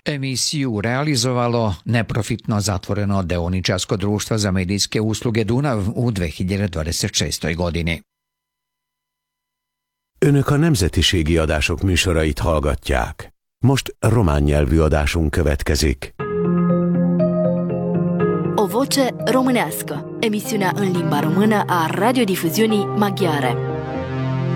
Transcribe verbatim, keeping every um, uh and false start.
Emisiju realizovalo neprofitno zatvoreno deoničarsko društvo za medijske usluge Dunav u dve hiljade dvadeset šestoj godini. Önök a nemzetiségi adások műsorait hallgatják. Most román nyelvű adásunk következik. O voce românească, emisiunea în limba română a radiodifuziunii maghiare.